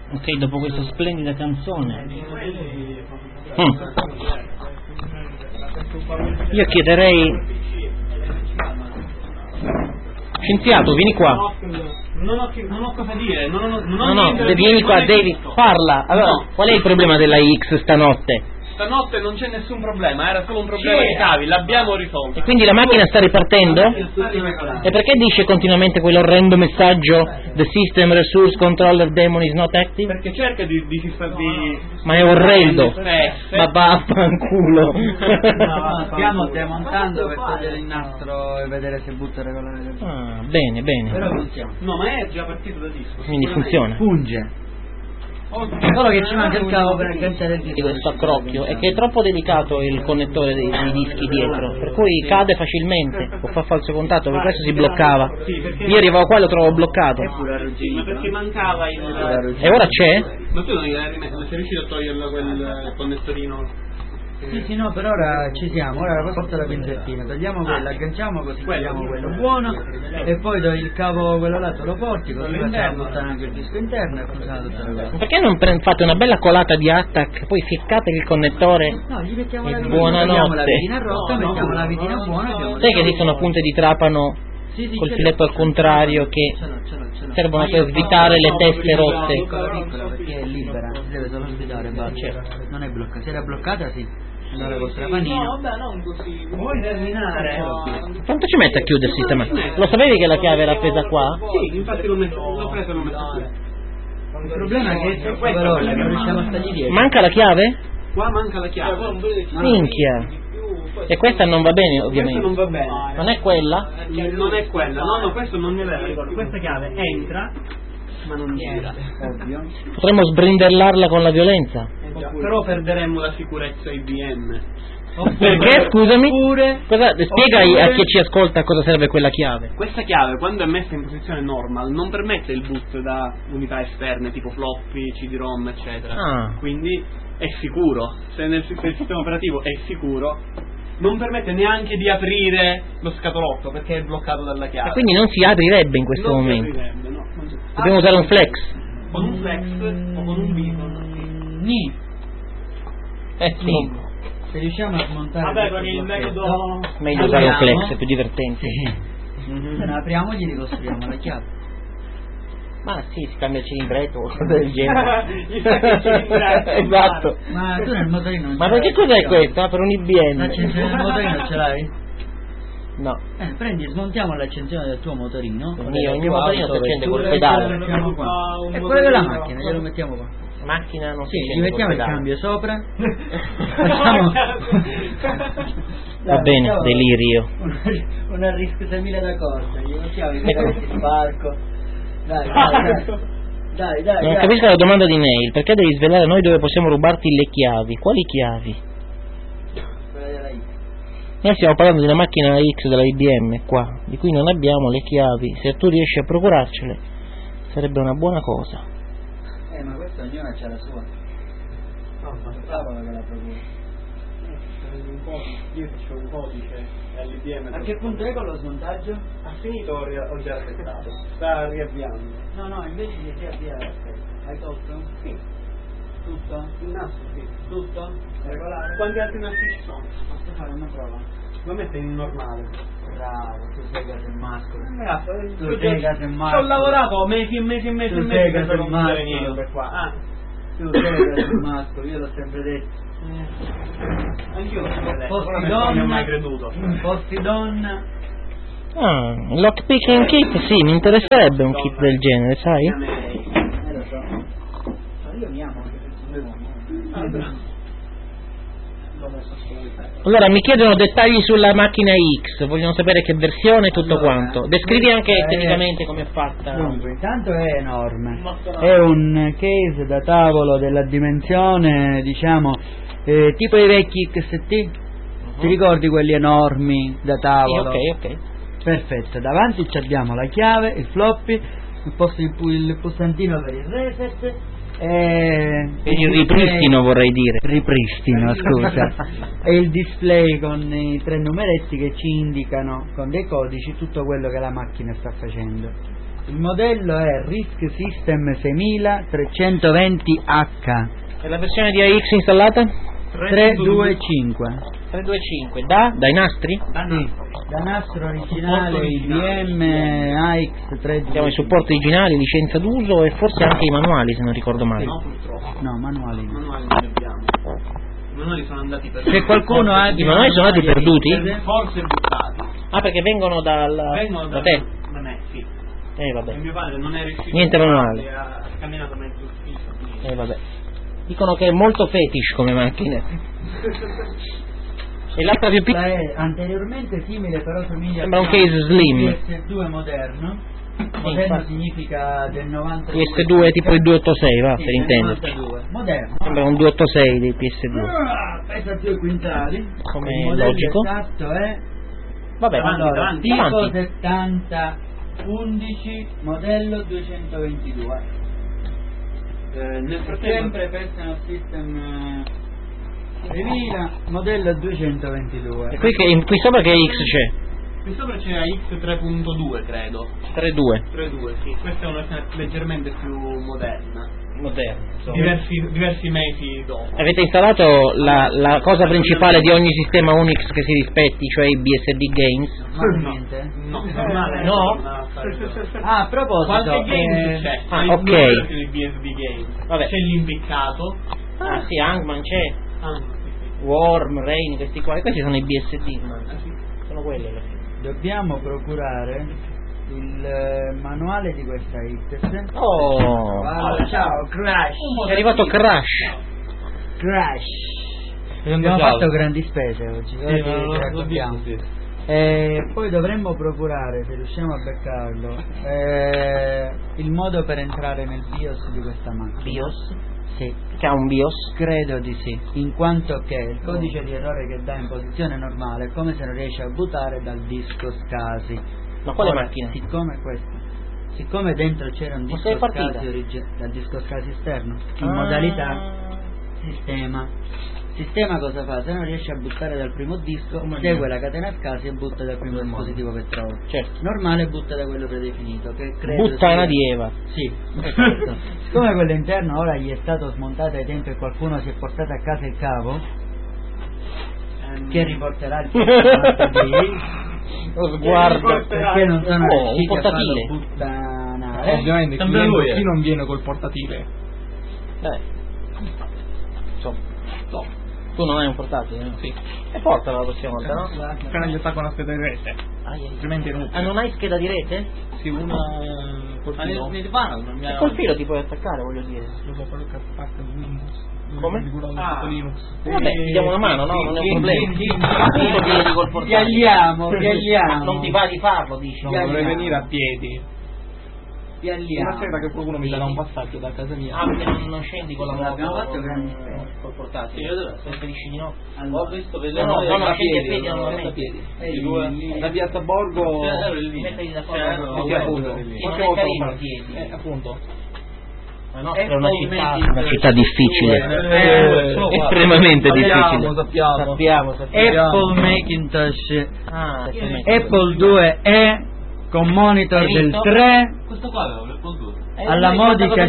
Ok, dopo questa splendida canzone io chiederei, scienziato, vieni qua. Non ho cosa dire, No, vieni qua, David, parla. Allora, qual è il problema della X stanotte? Stanotte non c'è nessun problema, era solo un problema di cavi, l'abbiamo risolto. E quindi la macchina sta ripartendo? E perché dice continuamente quell'orrendo messaggio The system resource controller daemon is not active? Perché cerca di Ma è orrendo. Ma vaffanculo. No, stiamo demontando per togliere il nastro e vedere se butta regolare. Ah, bene, bene. Però funziona. No, ma è già partito da disco. Quindi funziona. Funge. Solo che ci manca il cavo per agganciare il Di disco. questo accrocchio è che è troppo delicato il connettore dei dischi dietro, per cui cade facilmente o fa falso contatto, per questo si bloccava. Io arrivavo qua e lo trovo bloccato. Ma perché mancava il... E ora c'è? Ma tu non sei riuscito a toglierlo quel connettorino? Sì, no, per ora ci siamo, ora porta la pinzettina, togliamo quello, agganciamo così, togliamo quello buono e poi il cavo quello là te lo porti, così facciamo buttare anche il disco interno e funziona tutta la cosa. Perché non fate una bella colata di attack, poi ficcate il connettore No, gli mettiamo e la vitina, buonanotte. togliamo la vitina rotta, mettiamo la vitina buona. Sai che esistono punte di trapano col filetto al contrario che servono per svitare le teste rotte? Piccola perché è libera, si deve solo svitare, non è bloccata, se era bloccata sì. Allora col trapanino. No, vabbè, non così. Vuoi terminare? Quanto ci mette a chiudere il sistema? Lo sapevi che la chiave era appesa qua? Sì, infatti l'ho preso e l'ho messo qui. Il problema è che però non riusciamo a stargli dietro. Manca la chiave? Qua manca la chiave. Minchia. E questa non va bene, Questa ovviamente. non va bene. Non è quella? Non è quella. No, questo non è vero. Ricordo. Questa chiave entra, ma non gira. Ovvio. Potremmo sbrindellarla con la violenza. Però perderemmo la sicurezza IBM. Perché, scusami? Spiega a chi ci ascolta a cosa serve quella chiave. Questa chiave, quando è messa in posizione normal, non permette il boot da unità esterne tipo floppy, CD-ROM, eccetera. Quindi è sicuro. Se il sistema operativo è sicuro, non permette neanche di aprire lo scatolotto perché è bloccato dalla chiave. E quindi non si aprirebbe in questo non momento. Si aprirebbe, no. Dobbiamo usare un flex. Con un flex o con un beacon. Sì. Se riusciamo a smontare. Vabbè, con il metodo. Meglio usare un flex, è più divertente. Se ne apriamo gli ricostruiamo la chiave. Ma sì, si cambia il cilindretto o qualcosa del genere. Gli stacca il cilindretto. Esatto. Ma tu nel motorino non Ma ce perché l'hai? cos'è questo? Per un IBM? L'accensione del motorino ce l'hai? No. Prendi e smontiamo l'accensione del tuo motorino. Il mio motorino si accende col pedale. E quello della macchina, glielo mettiamo qua. Macchina non si Sì, accende gli mettiamo col il pedale. cambio sopra. Facciamo. Va bene, delirio. Una RISC 6000 da corsa, gli mettiamo i pezzi di sparco. Dai. Non capisco la domanda di Neil, perché devi svelare a noi dove possiamo rubarti le chiavi? Quali chiavi? Quella della X. Noi stiamo parlando di una macchina X della IBM qua, di cui non abbiamo le chiavi. Se tu riesci a procurarcele sarebbe una buona cosa. Ma questa ognuna c'ha la sua. No, ma Paolo che la procura. Io c'ho un codice all'IBM. A che punto è con lo smontaggio? Ha finito o ho già aspettato? Sta riavviando. No, invece di riavviare, hai tolto? Sì. Tutto? Il nastro, sì. Tutto? Regolare? Quanti altri nastri ci sono? Posso fare una prova? Lo mette in normale. Bravo, tu sei Casemaschio. Tu sei Casemaschio. Ci ho lavorato mesi e mesi Tu sei per non Casemaschio. fare niente qua. Tu sei Casemaschio, io l'ho sempre detto. Anch'io l'ho sempre detto. Posti Non mi ho donna. mai creduto. Posti donna. Lockpicking kit, sì, mi interesserebbe un kit del genere, sai? Lo so. Io mi amo anche se sono uomo. Allora, mi chiedono dettagli sulla macchina X, vogliono sapere che versione e tutto quanto. Descrivi anche tecnicamente come è fatta. Dunque, intanto è enorme. È un case da tavolo della dimensione, diciamo, tipo i vecchi XT. Ti ricordi quelli enormi da tavolo? Ok. Perfetto, davanti abbiamo la chiave, il floppy, il pulsantino per il reset il ripristino, vorrei dire. Ripristino, scusa. E il display con i 3 numeretti che ci indicano con dei codici tutto quello che la macchina sta facendo. Il modello è RISC System 6320H. E la versione di AX installata? 325. 325. Dai nastri? Sì, da nastro originale IBM AX 325. Abbiamo i supporti originali, licenza d'uso e forse anche i manuali, se non ricordo male. No, purtroppo. No, manuali. Manuali non ne abbiamo. I manuali sono andati perduti. Se qualcuno ha I manuali sono andati perduti? Forse buttati. Ah, perché vengono da te? Da me, sì. Vabbè. E mio padre non è riuscito Niente manuale. ha camminato mezzo ufficio. Vabbè. Dicono che è molto fetish come macchina. E l'altra più piccola è anteriormente simile, però somiglia sembra un case slim. PS2 moderno. Moderno significa del 92. PS2 tipo il 286, va, sì, per intenderci. Moderno. Sembra un 286 dei PS2. Pesa 2 quintali. Come il modello logico. esatto è Vabbè, allora, tipo avanti. 7011 modello 222. Nel frattempo Sempre Personal System 3000 modello 222. E qui sopra che X c'è? qui sopra c'è AX 3.2 credo. 3.2. 3.2, sì. Questa è una versione leggermente più moderna. Diversi mesi dopo. Avete installato la cosa principale di ogni sistema Unix che si rispetti, cioè i BSD Games? Niente? No, normale. No? Ah, a proposito, qualche game c'è. ok. Il BSD Games. Vabbè. C'è l'impiccato. Ah sì, Hangman c'è. Sì. Worm, Rain, questi qua. E questi sono i BSD, ma sono quelli alla fine. dobbiamo procurare il manuale di questa X. Oh, ciao, Crash. è arrivato Crash. Abbiamo fatto grandi spese oggi. Sì. Poi dovremmo procurare, se riusciamo a beccarlo, il modo per entrare nel BIOS di questa macchina. BIOS? Sì. Che ha un BIOS? Credo di sì, in quanto che il codice di errore che dà in posizione normale è come se non riesce a bootare dal disco SCSI. Ma quale Ora, macchina? Siccome dentro c'era un disco SCSI dal disco SCSI esterno, in modalità sistema cosa fa? Se non riesce a buttare dal primo disco, segue la catena SCSI e butta dal primo dispositivo che trova. Certo. Normale butta da quello predefinito, che credo Buttana di Eva. Sì, esatto. Siccome quello interno ora gli è stato smontato ai tempi e qualcuno si è portato a casa il cavo che riporterà il Guarda, perché non sono riusciti un portatile. a farlo buttanare. Ovviamente chi non viene col portatile. Insomma, tu non hai un portatile, no? Sì. E portala la prossima volta, no? Appena gli attacco una scheda di rete. Altrimenti è inutile. Non hai scheda di rete? Sì, una col filo. Col filo ti puoi attaccare, voglio dire. Lo so, quello che attacca Windows. Come? Linux. Vabbè, ti diamo una mano, no? Non è un problema. Ti alliamo. Non ti va di farlo, dici? No, dovrei venire a piedi. Ti alliamo. Una sera che qualcuno mi darà un passaggio da casa mia. Ah, perché non scendi con la moto? Abbiamo fatto grandi spese. Col portatile. Se dici di no. Allora, Ho visto no, scendi a piedi normalmente. Da Piazza Borgo. Mettili d'accordo. Sì, appunto. Non è carino a piedi. Appunto. La nostra è una città difficile, estremamente difficile. Sappiamo. Apple Macintosh Apple 2E con monitor del 3 Questo qua aveva l'Apple 2. alla modica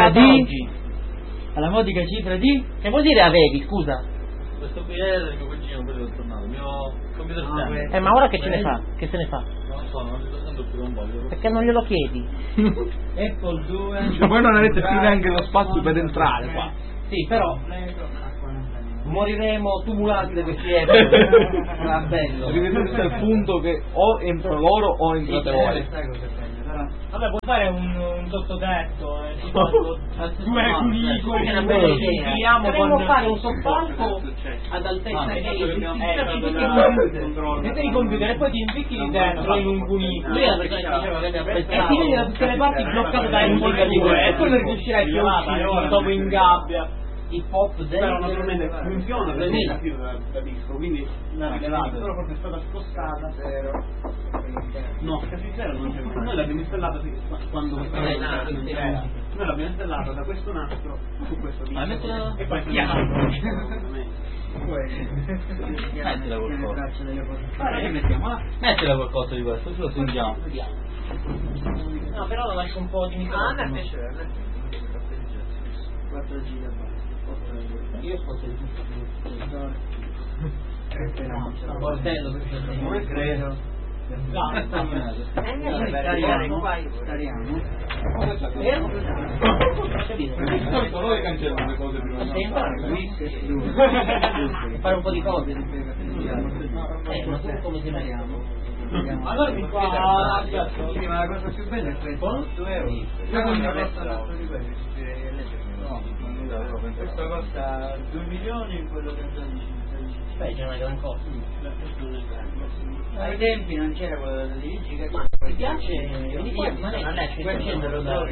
cifra di Che vuol dire avevi, scusa? Questo qui è il mio cugino, quello che è tornato. Il mio computer stand. Ma ora che ce ne fa? Che se ne fa? Non so, non lo sento più un po'. Perché non glielo chiedi? Apple 2. Voi non avete più neanche lo spazio per entrare qua. Sì, però moriremo tumulati da questi Apple. Sarà bello. Arrivederci al punto che o entro loro o entrate voi. Vabbè, puoi fare un sottotetto, due cunicoli, Potremmo fare un soppalco ad altezza metti i computer e poi ti impicchi dentro in un cunicolo Lui diceva che e ti vedi da tutte le parti bloccato da un cunicolo e tu non riuscirai più a uscire dopo in gabbia. Hip hop Però naturalmente funziona per da disco, quindi la rilevate, però forse è stata spostata. No, quasi zero non c'è mai. Noi l'abbiamo installata quando noi l'abbiamo installata da questo nastro su questo disco e poi mettila qualcosa di questo, ce lo sentiamo. No, però lo lascio un po' di microfono. A me piace 4 GB. Io ascolto il bordello come credo. Noi cancelliamo le cose prima. Fare un po' di cose. Ma tu come ti vediamo? Allora mi fa sì, ma la cosa più bella è questo, 8 euro. Questo costa 2 milioni, quello che 12. Beh, c'è una gran cosa. Ai tempi non c'era quello delle giga. Ma ti piace? Vedi qua, non è 100 euro.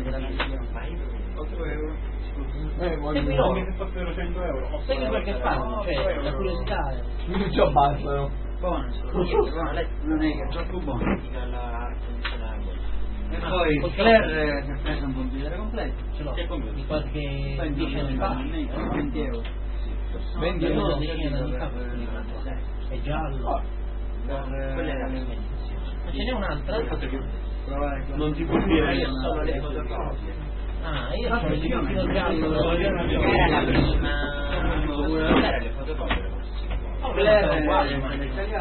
8 euro. Segui loro. Che fossero 100 euro. Segui perché fanno, cioè, la curiosità. Non ci abbassano. Buono, non è che è troppo buono. E poi il flare si è preso un computer completo. Ce l'ho. Di qualche Spendi 10 anni fa. 20 euro. 20 euro decine d'anni fa. È giallo. Quella era la mia. Ma ce n'è un'altra? Non si può dire solo le fotocopie. Ah, io ho il liquido giallo. Era la prima. Era le fotocopie. Flare è uguale, ma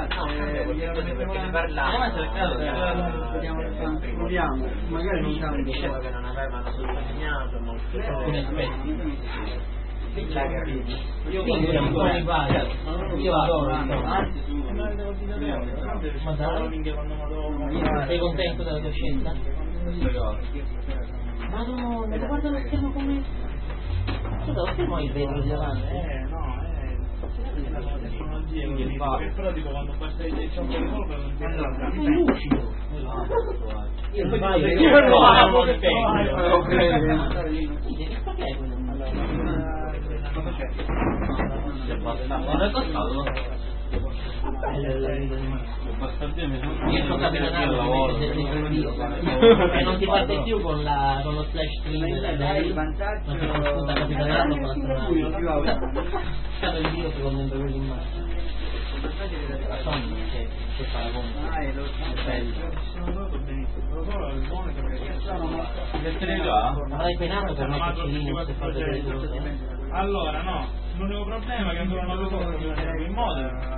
vediamo, magari non tanto diceva che non avevano sottolineato alcuni aspetti. Io un po' mi pare. Io adoro. Ma dai, sei contento della tua scelta? Madonna, guarda lo schermo come. Scusa, lo schermo hai il vetro di davanti? però tipo quando basta il ciocco di colpo non ti è lucido. Io non non è costato? Io sono capitanato e non ti parte più con lo slash screen non ti consulta capitanato con la stato il video secondo me quello in mano la Sony che fa la bomba avrai penato per metterci Linux e far vedere tutto. Allora no, l'unico problema è che ancora non ho risolto in modo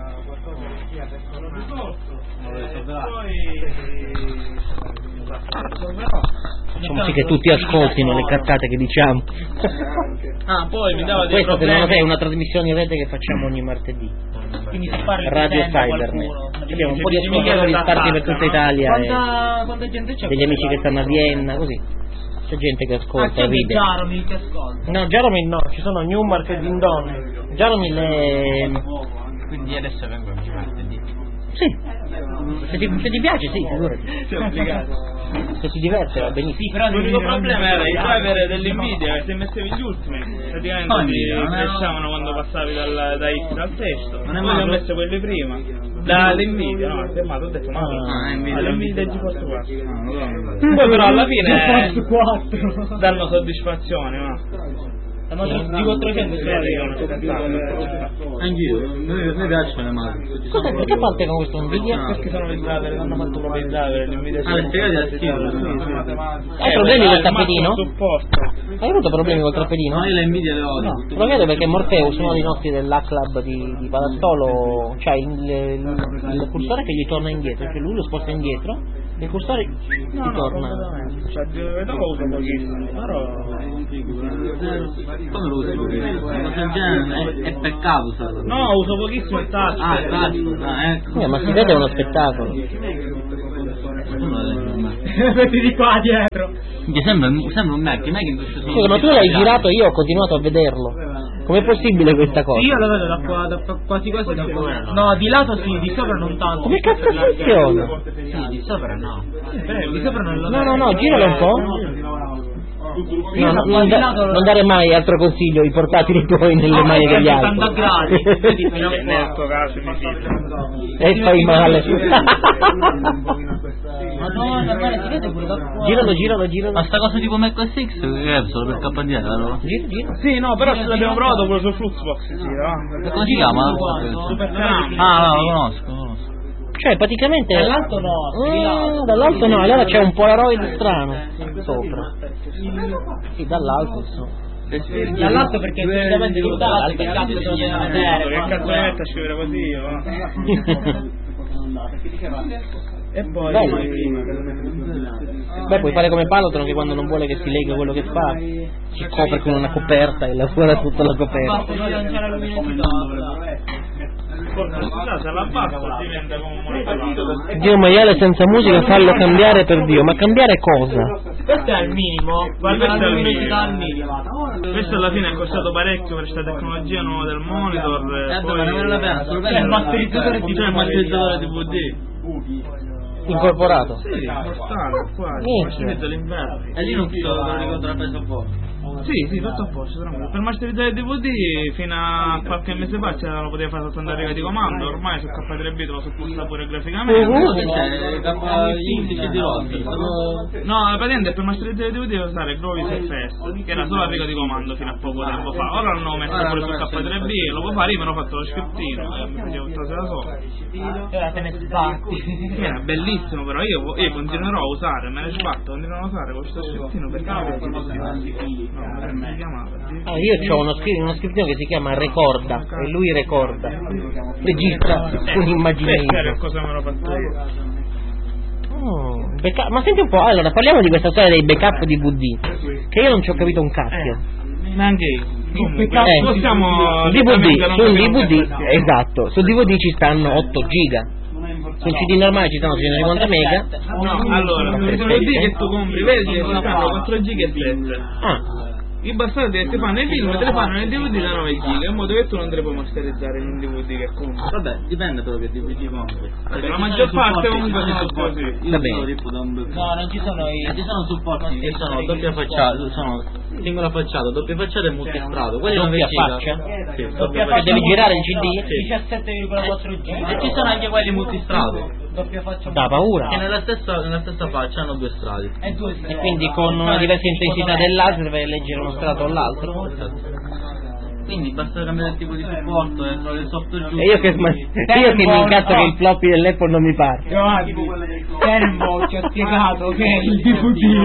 Facciamo sì che tutti ascoltino le cazzate che diciamo. Poi mi dava dei questa problemi. secondo te è una trasmissione in rete che facciamo ogni martedì. Quindi si parla Radio Cybernet. Abbiamo un po' di ascoltatori sparsi per tutta Italia quanta gente c'è? degli amici che stanno a Vienna, così. C'è gente che ascolta e ride. Jaromil che ascolta. No, Jaromil no, ci sono Newmark e Dindon. Jaromil è... Quindi adesso vengo ogni martedì. Sì, se ti piace sì, figurati. Se ti diverte va benissimo. Sì, però l'unico problema era il driver dell'Nvidia che se messevi gli ultimi praticamente ti crashavano quando passavi da X al testo. Non ho messo quelli prima. Dall'Nvidia, no, è fermato, ho detto no, all'Nvidia GeForce 4. Poi però alla fine danno soddisfazione, no? Dico 300 anch'io, mi piacciono le macchine. Cosa perché parte con questo Nvidia? Perché sono i driver, hanno fatto proprio i driver l'Nvidia. Spiegati a schifo. Hai problemi col tappetino? Supporto. Hai avuto problemi col tappetino? Ma io le Nvidia le odio. Lo vedo perché Morpheus, uno dei nostri dell'A-Club di Palazzolo, c'ha il cursore che gli torna indietro, cioè lui lo sposta indietro e il cursore gli torna. Cioè, dopo uso pochissimo, però come lo usi? Una cosa del genere è peccato, sai? no, uso pochissimo il touch. Ecco. Ma si vede uno spettacolo. Metti di qua dietro. Sembra un Mac, Scusa, ma tu l'hai girato e io ho continuato a vederlo. Com'è possibile questa cosa? Sì, io lo vedo da qua, quasi quasi da qua. No, di lato sì, di sopra non tanto. Come cazzo funziona? Sì, di sopra no. Di sopra non lo No, giralo un po'. No, non dare mai altro consiglio, i portatili tuoi nelle mani degli altri. 80 gradi. Nel tuo caso mi fido. E fai male. Madonna, guarda, si vede pure da qua. Giralo. Ma sta cosa tipo Mac OS X è solo per KDE, no? Gira. Sì, no, però ce l'abbiamo provato pure su Fluxbox, sì, no? Come si chiama? Super Tram. Ah, no, lo conosco. Cioè praticamente dall'alto no, dall'alto no, allora c'è un Polaroid strano sopra. Sì, dall'alto insomma. Dall'alto perché praticamente tu dall'alto che cazzo devo che cazzo mi metto a scrivere così, va? E poi Beh, puoi fare come Palotron che quando non vuole che si lega quello che fa si copre con una coperta e lavora tutta la coperta. se la bassa diventa come un monofilament. Dio maiale senza musica, fallo cambiare per Dio. Ma cambiare cosa? Questo è il minimo, guarda la luminosità al minimo. Questo alla fine è costato parecchio per questa tecnologia nuova del monitor. Ma non vale la pena, solo per il masterizzatore DVD. Incorporato? Sì, portato qua. Utilizzo l'inverno. E lì non ti lo ricordo la presa un po'. Sì, tutto a posto, tranquillo. Per masterizzare il DVD fino a qualche mese fa lo potevi fare soltanto a riga di comando, ormai su K3B te lo supposta pure graficamente. No, praticamente per masterizzare il DVD devi usare Grovis FS, che era solo a riga di comando fino a poco tempo fa. Ora l'hanno messo pure su K3B, lo può fare, io me l'ho fatto lo scriptino e mi facevo tutta la sola. E ora te ne sbatti. Era bellissimo, però io continuerò a usare, me ne sbatto, continuerò a usare questo scriptino perché io ho uno scriptino che si chiama Recorda e lui recorda, registra un'immagine. Cosa me l'ho fatto io? Ma senti un po', allora parliamo di questa storia dei backup DVD, che io non ci ho capito un cacchio. Neanche io. Sul DVD, esatto, sul DVD ci stanno 8 giga. Sul CD normale ci stanno 150 mega. No, allora, sul DVD che tu compri, vedi che ci stanno 4 giga e 7. I bastardi che ti fanno i film te le fanno nel DVD da 9 giga, in modo che tu non te le puoi masterizzare in un DVD che compri. Vabbè, dipende però che DVD compri. La maggior parte comunque sono così. Va bene. No, non ci sono ci sono supporti che sono doppia facciata, sono singola facciata, doppia facciata e multistrato. Doppia faccia? Sì, doppia faccia. Devi girare il CD? 17,4 giga. E ci sono anche quelli multistrato. Doppia faccia. Da paura. Che nella stessa faccia hanno 2 strati. E quindi con una diversa intensità del laser vai a leggere uno strato o l'altro. Quindi basta cambiare il tipo di supporto e trovare il software giusto. E io che mi incazzo che il floppy dell'Apple non mi parte. Fermo, ti ho spiegato che è il DVD.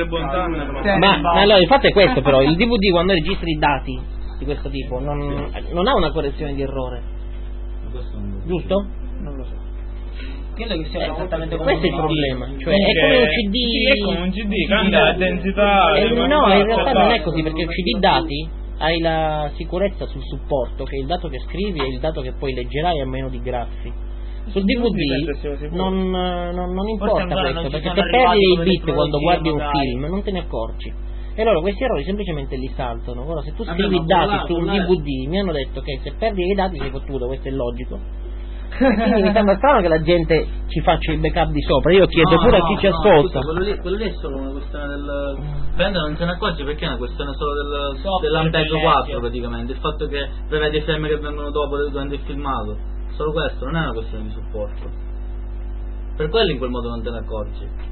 Ma allora il fatto è questo però, il DVD quando registri i dati di questo tipo non ha una correzione di errore. Giusto? Non lo so. Credo che sia esattamente come questo è il problema, cioè è come un CD. Sì, è come un CD, cambia la densità. No, in realtà non è così, perché il CD dati hai la sicurezza sul supporto che il dato che scrivi è il dato che poi leggerai a meno di graffi. Sul DVD non importa questo, perché se perdi i bit quando guardi un film non te ne accorgi. E allora questi errori semplicemente li saltano. Ora se tu scrivi i dati su un DVD, mi hanno detto che se perdi i dati sei fottuto, questo è logico. Quindi mi sembra strano che la gente ci faccia il backup di sopra. Io chiedo pure a chi ci ascolta. Quello lì è solo una questione del prende non se ne accorge perché è una questione solo dell'Ampeg 4 praticamente. Il fatto che prevede i frame che vengono dopo durante il filmato. Solo questo, non è una questione di supporto. Per quello in quel modo non te ne accorgi.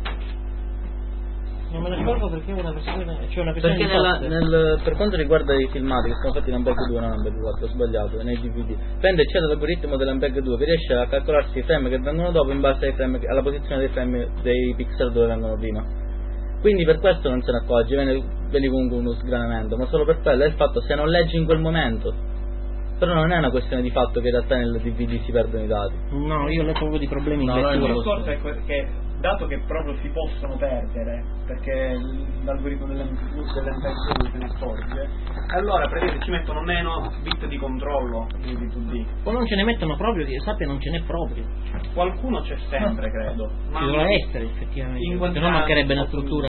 Non me ne accorgo perché una questione perché per quanto riguarda i filmati che sono fatti in Ampeg 2 non Ampeg 4, ho sbagliato, nei DVD prende e c'è l'algoritmo dell'Ampeg 2 che riesce a calcolarsi i frame che vengono dopo in base alla posizione dei frame dei pixel dove vengono prima, quindi per questo non se ne accorge, viene comunque uno sgranamento, ma solo per quello è il fatto se non leggi in quel momento. Però non è una questione di fatto che in realtà nel DVD si perdono i dati. No, io non ho proprio di problemi in lettura. Il discorso è che dato che proprio si possono perdere perché l'algoritmo dell'Ampeg se ne accorge, allora praticamente ci mettono meno bit di controllo di DVD. O non ce ne mettono proprio, che io sappia non ce n'è proprio. Qualcuno c'è sempre, credo. Ci dovrà essere effettivamente, se no mancherebbe una struttura.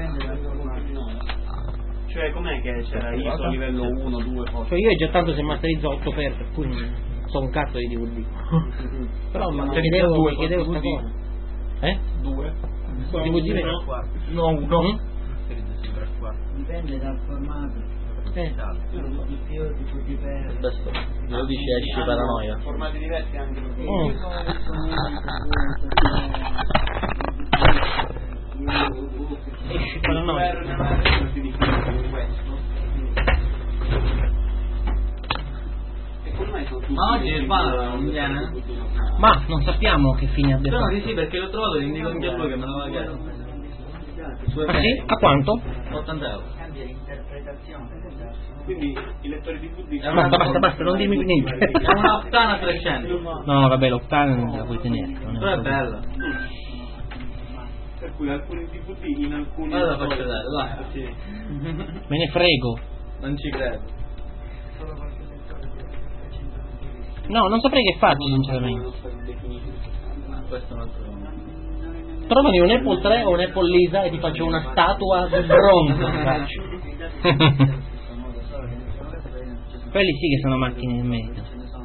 Cioè com'è che c'era ISO livello 1, 2, cioè io è già tanto se masterizzo 8 per cui so un cazzo di DVD. Però mi chiedevo sta cosa. 2 DVD no 1 dipende dal formato. Adesso lo dici esci paranoia. Formati diversi anche. Esci paranoia. Ma oggi Nirvana non viene? Ma non sappiamo che fine abbia No, fatto. sì, perché l'ho trovato in indico in blu che me l'aveva chiesto. Ah sì? A quanto? 80 euro. Quindi i lettori DVD Basta, non dimmi niente. È una Octana 300. No, vabbè, l'Octane non la puoi tenere. Però è bella. per cui alcuni DVD in alcuni Allora faccio vedere, dai. sì. Me ne frego. Non ci credo. No, non saprei che farci sinceramente. Questo non trovo. Trovami un Apple 3 o un Apple Lisa e ti faccio una statua di bronzo. Quelli sì che sono macchine in merito.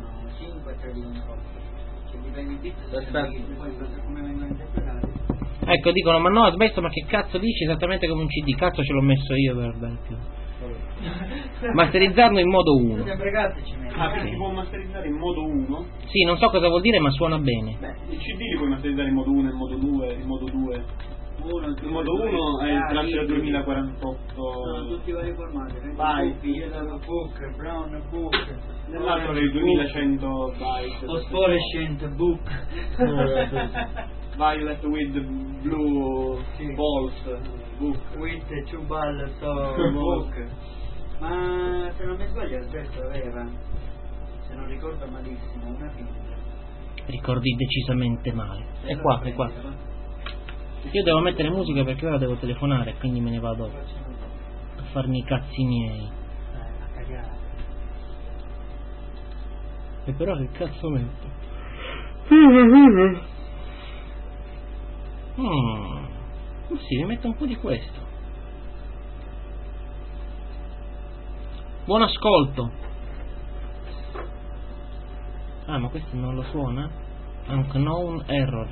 Ecco, dicono, ma no, ha smesso, ma che cazzo dici? Esattamente come un CD, cazzo ce l'ho messo io per bene più. Masterizzarlo in modo 1. Quindi si può masterizzare in modo 1? Sì, non so cosa vuol dire, ma suona bene. Beh, il CD li puoi masterizzare in modo 1, in modo 2, in modo 2. Il modo 1 è il trash del 2048. Sono tutti i vari formati. Book, brown book. Nell'altro è il 2100 byte. Phosphorescent book. Violet with blue balls book. With two balls book. Ma se non mi sbaglio il testo aveva, se non ricordo malissimo, una fine. Ricordi decisamente male. È qua. Io devo mettere musica perché ora devo telefonare, quindi me ne vado a farmi i cazzi miei. E però che cazzo metto? Sì, mi metto un po' di questo. Buon ascolto. Ah, ma questo non lo suona? Unknown error.